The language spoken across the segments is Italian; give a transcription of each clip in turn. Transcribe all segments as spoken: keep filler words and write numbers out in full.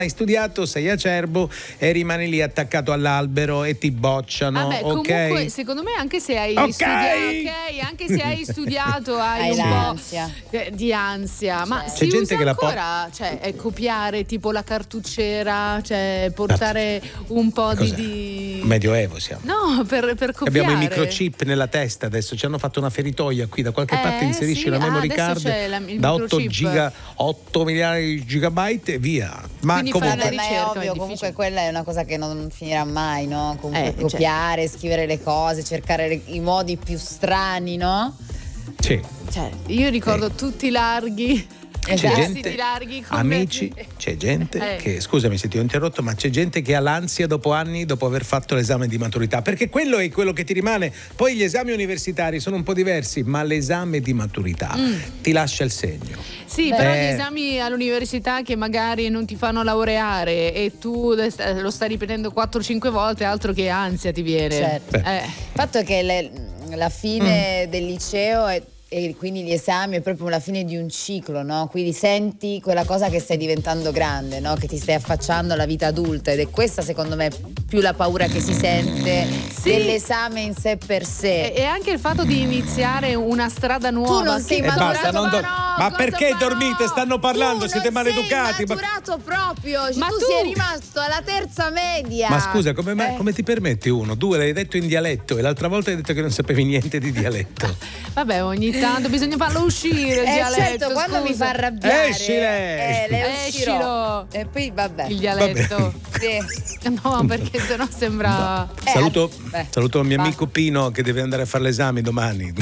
hai studiato, sei acerbo e rimani lì attaccato all'albero e ti bocciano. Vabbè, okay? comunque secondo me anche se hai okay. studiato, ok, anche se hai studiato hai, hai un l'ansia. po' di ansia, ma Certo. si C'è gente usa che la ancora, cioè è copiare tipo la cartucciera, cioè portare un po' di, Cos'è? di Medioevo siamo. no, per, per copiare. Abbiamo i microchip nella testa adesso, ci hanno fatto una feritoia qui, da qualche Eh, parte inserisci sì. una Ah, memory adesso card c'è la- il da otto, microchip. giga, otto miliardi di gigabyte e via. Ma Quindi fare comunque la Vabbè, ma è ricerca è ovvio, comunque difficile. quella è una cosa che non finirà mai, no? Comunque Eh, copiare, scrivere le cose, cercare le- i modi più strani, no? sì. Cioè, io ricordo Eh. tutti larghi. C'è Esatto. gente, larghi come- amici, c'è gente Eh. che, scusami se ti ho interrotto, ma c'è gente che ha l'ansia dopo anni, dopo aver fatto l'esame di maturità, perché quello è quello che ti rimane. Poi gli esami universitari sono un po' diversi, ma l'esame di maturità Mm. ti lascia il segno. Sì, Beh. però gli esami all'università che magari non ti fanno laureare e tu lo stai ripetendo quattro cinque volte, altro che ansia ti viene. Certo. Eh. Il fatto è che le- la fine del liceo è, e quindi gli esami è proprio la fine di un ciclo, no? Quindi senti quella cosa che stai diventando grande, no? Che ti stai affacciando alla vita adulta, ed è questa secondo me più la paura che si sente Sì. dell'esame in sé per sé. E, e anche il fatto di iniziare una strada nuova. Tu non sei che E maturato, basta, non do- farò? ma Cosa perché farò? dormite? Stanno parlando, Tu siete non maleducati. sei Ma... maturato proprio, cioè, Ma tu, tu- sei rimasto alla terza media. ma scusa, come, mai- Eh. come ti permetti uno? Due l'hai detto in dialetto e l'altra volta hai detto che non sapevi niente di dialetto. Vabbè, ogni tanto bisogna farlo uscire il Eh dialetto. certo, quando scusa. mi fa arrabbiare Escile! eh, le uscirò. Escilo. E poi vabbè. Il dialetto. Sì. No, perché sennò sembra. Eh, saluto, beh, saluto il mio va. amico Pino che deve andare a fare l'esame domani.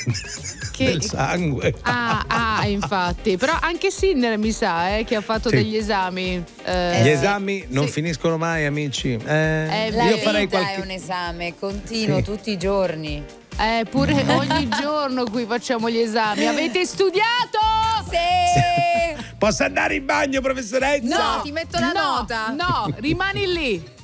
Che- Del sangue. Ah, ah, infatti. Però anche Sinner mi sa eh, che ha fatto Sì. degli esami. eh, Gli esami non sì. finiscono mai, amici. Eh, Eh, La io vita farei è qualche. un esame continuo Sì. tutti i giorni. Eh, pure ogni giorno qui facciamo gli esami. Avete studiato? Sì. Posso andare in bagno, professoressa? No, ti metto la no, nota. No, rimani lì.